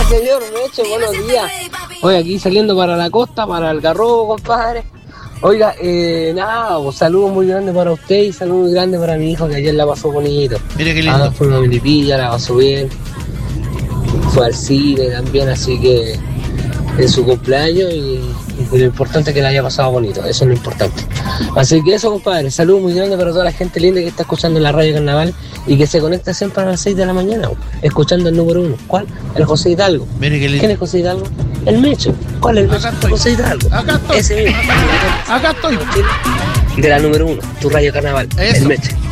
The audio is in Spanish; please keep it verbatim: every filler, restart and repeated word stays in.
señor Mecho, buenos días. Hoy aquí saliendo para la costa, para Algarrobo, compadre. Oiga, eh, nada, un saludo muy grande para usted y saludo muy grande para mi hijo que ayer la pasó bonito. Mire qué lindo. Ah, fue una milipilla, la pasó bien. Fue al cine también, así que en su cumpleaños y, y lo importante es que la haya pasado bonito, eso es lo importante. Así que eso, compadre, saludo muy grande para toda la gente linda que está escuchando la radio Carnaval y que se conecta siempre a las seis de la mañana, escuchando el número uno. ¿Cuál? El José Hidalgo. Mire qué lindo. ¿Quién es José Hidalgo? El Mecho. ¿Cuál es el Mecho? Acá José Hidalgo. Acá estoy. Ese mismo. Acá estoy. De la número uno, tu radio Carnaval. Eso. El Mecho.